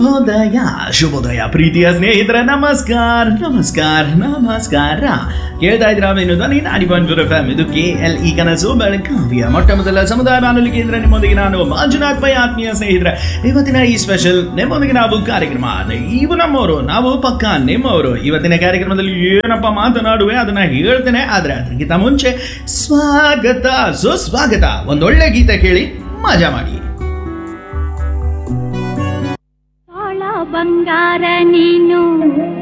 ಶುಭೋದಯ ಶುಭೋದಯ ಪ್ರೀತಿಯ ಸ್ನೇಹಿತರ ನಮಸ್ಕಾರ ನಮಸ್ಕಾರ ನಮಸ್ಕಾರ. ಕೇಳ್ತಾ ಇದ್ದೀರಾ ಧ್ವನಿ 90.4 FM. ಇದು KLE ಕನಸು ಬೆಳಗಾವಿಯ ಮೊಟ್ಟ ಮೊದಲ ಸಮುದಾಯ ಬಾನುಲಿ ಕೇಂದ್ರ. ನಿಮ್ಮೊಂದಿಗೆ ನಾನು ಮಂಜುನಾಥ್ ಪೈ. ಆತ್ಮೀಯ ಸ್ನೇಹಿತರೆ, ಇವತ್ತಿನ ಈ ಸ್ಪೆಷಲ್ ನಿಮ್ಮೊಂದಿಗೆ ನಾವು ಕಾರ್ಯಕ್ರಮ ಇವು ನಮ್ಮವರು, ನಾವು ಪಕ್ಕ ನಿಮ್ಮವರು. ಇವತ್ತಿನ ಕಾರ್ಯಕ್ರಮದಲ್ಲಿ ಏನಪ್ಪ ಮಾತನಾಡುವೆ ಅದನ್ನ ಹೇಳ್ತೇನೆ, ಆದ್ರೆ ಅದಕ್ಕಿಂತ ಮುಂಚೆ ಸ್ವಾಗತ ಸುಸ್ವಾಗತ. ಒಂದೊಳ್ಳೆ ಗೀತೆ ಕೇಳಿ ಮಜಾ ಮಾಡಿ. ಬಂಗಾರ ನೀನು